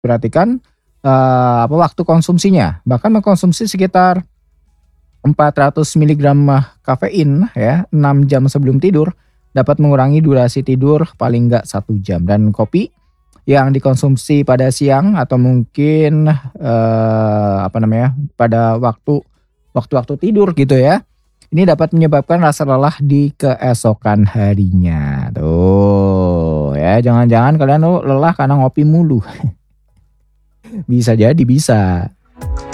Perhatikan, waktu konsumsinya, bahkan mengkonsumsi sekitar 400 miligram kafein ya 6 jam sebelum tidur dapat mengurangi durasi tidur paling nggak 1 jam. Dan kopi yang dikonsumsi pada siang atau mungkin, pada waktu-waktu tidur gitu ya, ini dapat menyebabkan rasa lelah di keesokan harinya. Tuh ya, jangan-jangan kalian tuh lelah karena ngopi mulu. Bisa jadi bisa.